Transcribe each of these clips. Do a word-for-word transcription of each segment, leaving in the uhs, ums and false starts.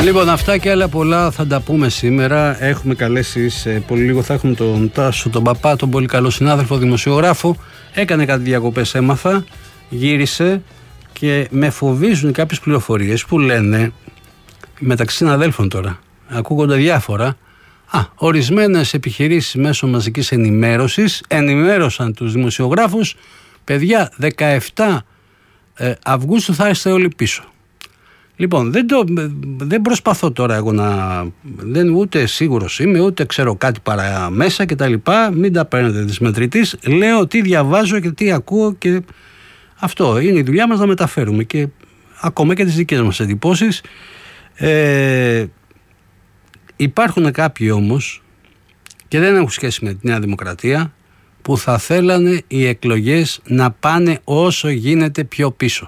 Λοιπόν, αυτά και άλλα πολλά θα τα πούμε σήμερα. Έχουμε καλέσει σε πολύ λίγο, θα έχουμε τον Τάσο, τον Παπά, τον πολύ καλό συνάδελφο, δημοσιογράφο. Έκανε κάτι διακοπές, έμαθα, γύρισε και με φοβίζουν κάποιες πληροφορίες που λένε μεταξύ συναδέλφων τώρα. Ακούγονται διάφορα. Α, ορισμένες επιχειρήσεις μέσω μαζικής ενημέρωσης ενημέρωσαν τους δημοσιογράφους, παιδιά, δεκαεφτά Αυγούστου θα είστε όλοι πίσω. Λοιπόν, δεν, το, δεν προσπαθώ τώρα εγώ να... Δεν, ούτε σίγουρος είμαι, ούτε ξέρω κάτι παρά μέσα και τα λοιπά. Μην τα παίρνετε της μετρητής. Λέω τι διαβάζω και τι ακούω και αυτό είναι η δουλειά μας να μεταφέρουμε και ακόμα και τις δικές μας εντυπώσεις. Ε, υπάρχουν κάποιοι όμως και δεν έχουν σχέση με τη Νέα Δημοκρατία που θα θέλανε οι εκλογές να πάνε όσο γίνεται πιο πίσω.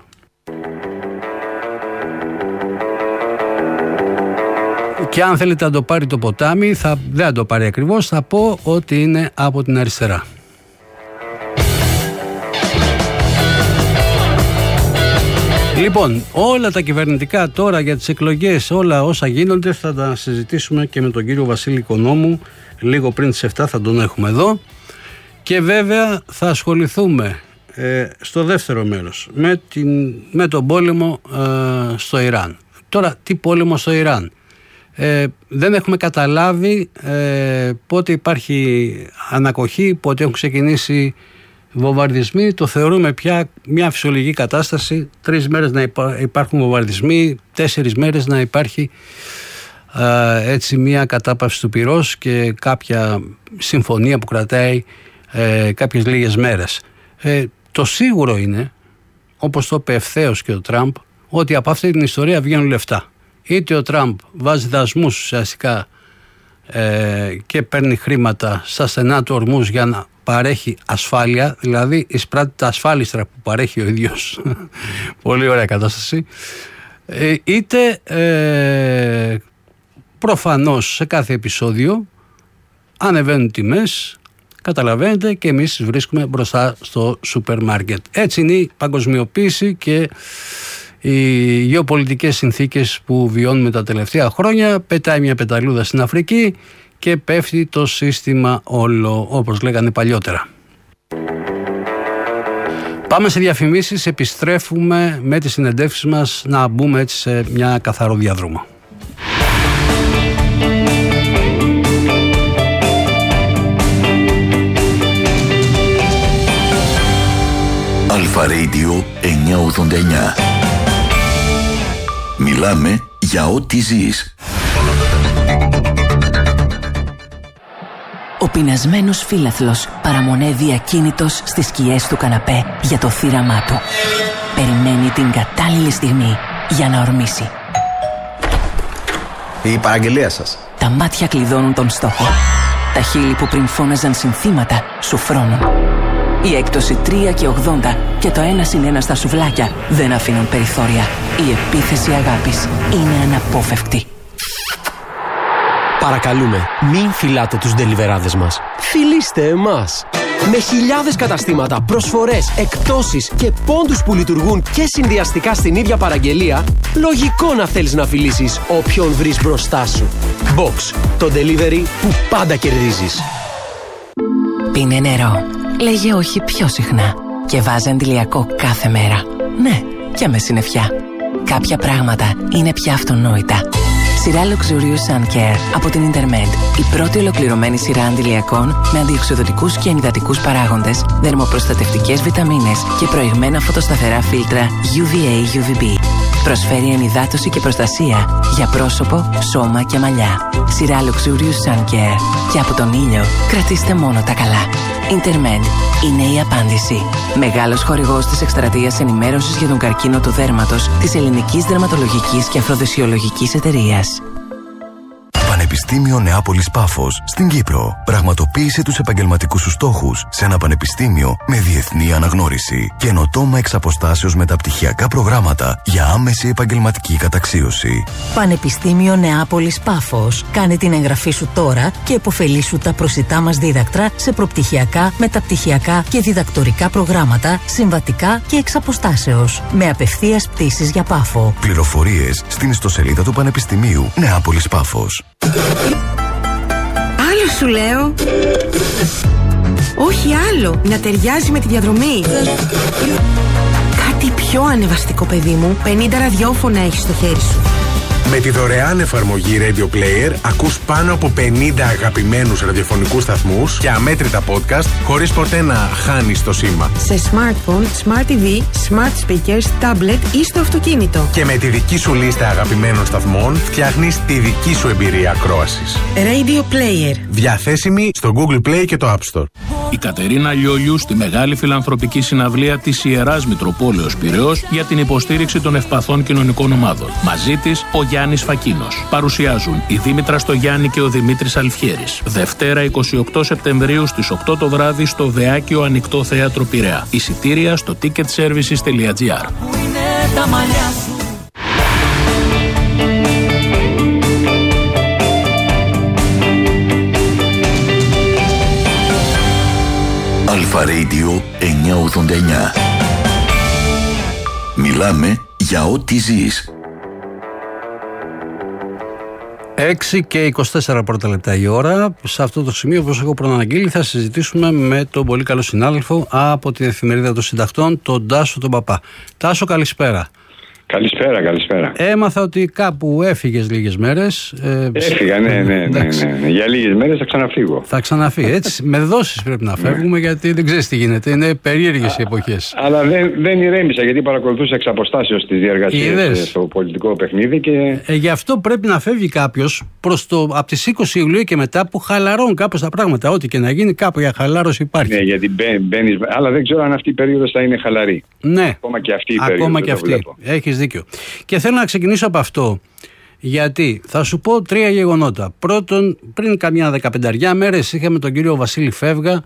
Και αν θέλετε να το πάρει το ποτάμι, θα, δεν θα το πάρει ακριβώς, θα πω ότι είναι από την αριστερά. Λοιπόν, όλα τα κυβερνητικά τώρα για τις εκλογές, όλα όσα γίνονται θα τα συζητήσουμε και με τον κύριο Βασίλη Οικονόμου λίγο πριν τις εφτά, θα τον έχουμε εδώ. Και βέβαια θα ασχοληθούμε ε, στο δεύτερο μέρος με, την, με τον πόλεμο ε, στο Ιράν. Τώρα, τι πόλεμο στο Ιράν? Ε, δεν έχουμε καταλάβει ε, πότε υπάρχει ανακοχή, πότε έχουν ξεκινήσει βομβαρδισμοί. Το θεωρούμε πια μια φυσιολογική κατάσταση. Τρεις μέρες να υπάρχουν βομβαρδισμοί, τέσσερις μέρες να υπάρχει ε, έτσι μια κατάπαυση του πυρός και κάποια συμφωνία που κρατάει ε, κάποιες λίγες μέρες. Ε, το σίγουρο είναι, όπως το είπε ευθέως και ο Τραμπ, ότι από αυτή την ιστορία βγαίνουν λεφτά. Είτε ο Τραμπ βάζει δασμούς ουσιαστικά ε, και παίρνει χρήματα στα στενά του ορμούς για να παρέχει ασφάλεια, δηλαδή εισπράττει τα ασφάλιστρα που παρέχει ο ίδιος. Πολύ ωραία κατάσταση. Ε, είτε ε, προφανώς σε κάθε επεισόδιο ανεβαίνουν τιμές, καταλαβαίνετε, και εμείς τις βρίσκουμε μπροστά στο σούπερ μάρκετ. Έτσι είναι η παγκοσμιοποίηση και οι γεωπολιτικές συνθήκες που βιώνουμε τα τελευταία χρόνια. Πετάει μια πεταλούδα στην Αφρική και πέφτει το σύστημα όλο, όπως λέγανε παλιότερα. Πάμε σε διαφημίσεις, επιστρέφουμε με τις συνεντεύξεις μας να μπούμε έτσι σε μια καθαρό διαδρόμο. Αλφα Radio εννιακόσια ογδόντα εννιά. Μιλάμε για ό,τι ζεις. Ο πεινασμένος φύλαθλος παραμονεύει ακίνητος στις σκιές του καναπέ για το θύραμά του. Περιμένει την κατάλληλη στιγμή για να ορμήσει. Η παραγγελία σας. Τα μάτια κλειδώνουν τον στόχο. Τα χείλη που πριν φώναζαν συνθήματα σου φρώνουν. Η έκπτωση τρία και ογδόντα και το ένα συν ένα στα σουβλάκια δεν αφήνουν περιθώρια. Η επίθεση αγάπης είναι αναπόφευκτη. Παρακαλούμε, μην φυλάτε τους ντελιβεράδες μας. Φιλήστε εμάς. Με χιλιάδες καταστήματα, προσφορές, εκπτώσεις και πόντους που λειτουργούν και συνδυαστικά στην ίδια παραγγελία, λογικό να θέλεις να φιλήσεις όποιον βρεις μπροστά σου. Box, το delivery που πάντα κερδίζεις. Πίνε νερό. Λέγε όχι πιο συχνά. Και βάζε αντιλιακό κάθε μέρα. Ναι, και με συννεφιά. Κάποια πράγματα είναι πια αυτονόητα. Σειρά Luxurious Sun Care από την Intermed. Η πρώτη ολοκληρωμένη σειρά αντιλιακών με αντιοξυδοτικούς και ενυδατικούς παράγοντες, δερμοπροστατευτικές βιταμίνες και προηγμένα φωτοσταθερά φίλτρα γιου βι έι γιου βι μπι. Προσφέρει ενυδάτωση και προστασία για πρόσωπο, σώμα και μαλλιά. Σειρά Luxurious Sun Care. Και από τον ήλιο κρατήστε μόνο τα καλά. Intermed είναι η απάντηση. Μεγάλος χορηγός της εκστρατείας ενημέρωσης για τον καρκίνο του δέρματος της Ελληνικής Δερματολογικής και Αφροδισιολογικής Εταιρείας. Πανεπιστήμιο Νεάπολης Πάφος στην Κύπρο. Πραγματοποίησε τους επαγγελματικούς σου στόχους σε ένα πανεπιστήμιο με διεθνή αναγνώριση. Καινοτόμα εξ αποστάσεως μεταπτυχιακά προγράμματα για άμεση επαγγελματική καταξίωση. Πανεπιστήμιο Νεάπολης Πάφος. Κάνε την εγγραφή σου τώρα και επωφελήσου τα προσιτά μας δίδακτρα σε προπτυχιακά, μεταπτυχιακά και διδακτορικά προγράμματα, συμβατικά και εξ αποστάσεως. Με απευθείας πτήσεις για Πάφο. Πληροφορίες στην ιστοσελίδα του Πανεπιστημίου Νεάπολης Πάφος. Άλλο σου λέω. Όχι άλλο. Να ταιριάζει με τη διαδρομή. Κάτι πιο ανεβαστικό, παιδί μου. πενήντα ραδιόφωνα έχεις στο χέρι σου. Με τη δωρεάν εφαρμογή Radio Player ακούς πάνω από πενήντα αγαπημένους ραδιοφωνικούς σταθμούς και αμέτρητα podcast χωρίς ποτέ να χάνεις το σήμα. Σε smartphone, smart τι βι, smart speakers, tablet ή στο αυτοκίνητο. Και με τη δική σου λίστα αγαπημένων σταθμών φτιάχνεις τη δική σου εμπειρία ακρόασης. Radio Player. Διαθέσιμη στο Google Play και το App Store. Η Κατερίνα Λιόλιου στη μεγάλη φιλανθρωπική συναυλία της Ιεράς Μητροπόλεως Πειραιώς για την υποστήριξη των ευπαθών κοινωνικών ομάδων. Μαζί της ο Γιάννης Φακίνος. Παρουσιάζουν η Δήμητρα Στογιάννη και ο Δημήτρης Αλφιέρης. Δευτέρα εικοστή ογδόη Σεπτεμβρίου στις οκτώ το βράδυ στο Βεάκιο Ανοιχτό Θέατρο Πειραιά. Εισιτήρια στο ticket services τελεία gr. Αλφα Radio εννιακόσια ογδόντα εννιά. Μιλάμε για ό,τι ζεις. έξι και είκοσι τέσσερα πρώτα λεπτά η ώρα. Σε αυτό το σημείο, όπως έχω προαναγγείλει, θα συζητήσουμε με τον πολύ καλό συνάδελφο από την Εφημερίδα των Συντακτών, τον Τάσο τον Παπά. Τάσο, καλησπέρα. Καλησπέρα, καλησπέρα. Έμαθα ότι κάπου έφυγες λίγες μέρες. Ε, Έφυγα, ναι, ναι, ναι, ναι, ναι. Για λίγες μέρες θα ξαναφύγω. Θα ξαναφύγει, έτσι. Με δόσεις πρέπει να φεύγουμε, γιατί δεν ξέρεις τι γίνεται. Είναι περίεργες οι εποχές. Αλλά δεν, δεν ηρέμησα, γιατί παρακολουθούσα εξ αποστάσεως τις διεργασίες στο πολιτικό παιχνίδι. Και... Ε, γι' αυτό πρέπει να φεύγει κάποιος προς το, από τις είκοσι Ιουλίου και μετά, που χαλαρώνουν κάπως τα πράγματα. Ό,τι και να γίνει, κάπου για χαλάρωση υπάρχει. Ναι, γιατί μπαίνεις. Αλλά δεν ξέρω αν αυτή η περίοδος θα είναι χαλαρή. Ναι, ακόμα και αυτή η ακόμα περίοδος. Και αυτή. Έχεις δίκιο. Και θέλω να ξεκινήσω από αυτό, γιατί θα σου πω τρία γεγονότα. Πρώτον, πριν καμιά δεκαπενταριά μέρες είχαμε τον κύριο Βασίλη Φεύγα,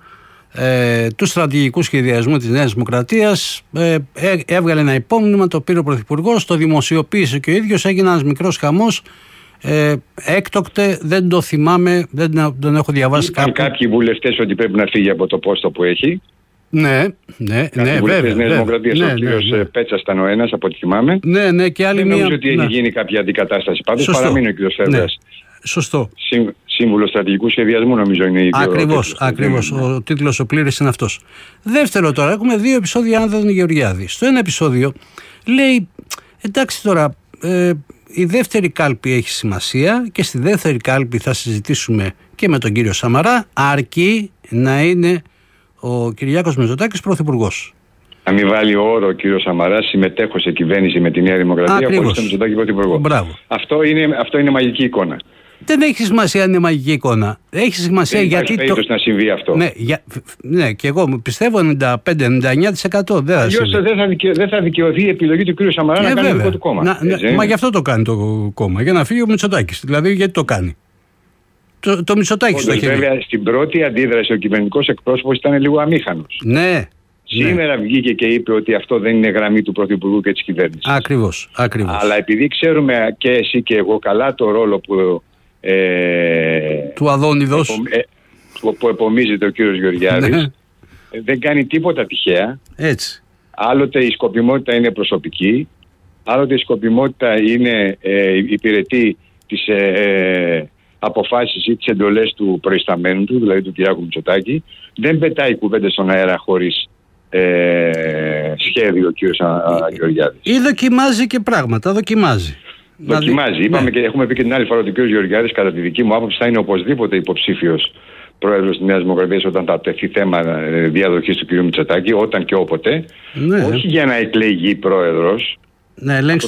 ε, του στρατηγικού σχεδιασμού της Νέας Δημοκρατίας. Ε, ε, έβγαλε ένα υπόμνημα, το πήρε ο Πρωθυπουργός, το δημοσιοποίησε και ο ίδιος, έγινε ένας μικρός χαμός. Ε, έκτοτε δεν το θυμάμαι, δεν, δεν έχω διαβάσει κάπου. Είπαν κάποιοι βουλευτές ότι πρέπει να φύγει από το πόστο που έχει. Ναι, ναι, ναι, βέβαια. Νέας Δημοκρατίας, ναι, ο κύριος ναι, ναι. Πέτσας ήταν ο ένας, από ό,τι θυμάμαι. Ναι, ναι, και άλλη δεν μία. νομίζω ότι ναι. έχει γίνει κάποια αντικατάσταση. Πάντως Σωστό. παραμείνει ο κύριος Φεύγας. Ναι. Σωστό. Σύμ, Σύμβουλο στρατηγικού σχεδιασμού, νομίζω είναι η Ακριβώς, ακριβώς. Ο, ο τίτλος ο πλήρης είναι αυτός. Δεύτερο, τώρα έχουμε δύο επεισόδια Άνδρων Γεωργιάδη. Στο ένα επεισόδιο λέει, εντάξει τώρα, ε, η δεύτερη κάλπη έχει σημασία και στη δεύτερη κάλπη θα συζητήσουμε και με τον κύριο Σαμαρά, αρκεί να είναι ο Κυριάκος Μητσοτάκης πρωθυπουργός. Να μην βάλει όρο ο κύριος Σαμαράς, συμμετέχω σε κυβέρνηση με τη Νέα Δημοκρατία, χωρίς τον Μητσοτάκη πρωθυπουργό. Αυτό είναι, αυτό είναι μαγική εικόνα. Δεν έχει σημασία αν είναι μαγική εικόνα. Έχει σημασία δεν γιατί. Δεν υπάρχει το... να συμβεί αυτό. Ναι, για... ναι, και εγώ πιστεύω ενενήντα πέντε με ενενήντα εννιά τοις εκατό δεν θα Αλλιώς δεν θα, δικαι... δεν θα δικαιωθεί η επιλογή του κύριου Σαμαρά ε, να κάνει το δικό του κόμμα. Να, ναι, μα γι' αυτό το κάνει το κόμμα. Για να φύγει ο Μητσοτάκης. Δηλαδή, γιατί το κάνει. Το, το Μητσοτάκη στο χέρι. Βέβαια, στην πρώτη αντίδραση ο κυβερνητικός εκπρόσωπος ήταν λίγο αμήχανος. Ναι. Σήμερα ναι. βγήκε και είπε ότι αυτό δεν είναι γραμμή του Πρωθυπουργού και της κυβέρνησης. Ακριβώς, ακριβώς. Αλλά επειδή ξέρουμε και εσύ και εγώ καλά το ρόλο που. Ε, του Αδόνιδος επο, ε, που, που επομίζεται ο κύριος Γεωργιάδης, ναι. δεν κάνει τίποτα τυχαία. Έτσι. Άλλοτε η σκοπιμότητα είναι προσωπική, άλλοτε η σκοπιμότητα είναι ε, υπηρετεί τις ε, ε, αποφάσεις ή τις εντολές του προϊσταμένου του, δηλαδή του Κυριάκου Μητσοτάκη. Δεν πετάει κουβέντες στον αέρα χωρίς ε, σχέδιο ο κύριος Γεωργιάδης. Ή δοκιμάζει και πράγματα, δοκιμάζει. Δοκιμάζει. Δηλαδή, είπαμε ναι. και έχουμε πει και την άλλη φορά ότι ο κ. Γεωργιάδης, κατά τη δική μου άποψη, θα είναι οπωσδήποτε υποψήφιος πρόεδρος της Νέας Δημοκρατίας όταν θα τεθεί θέμα διαδοχής του κ. Μητσοτάκη, όταν και όποτε. Ναι. Όχι για να εκλεγεί πρόεδρος. Ναι,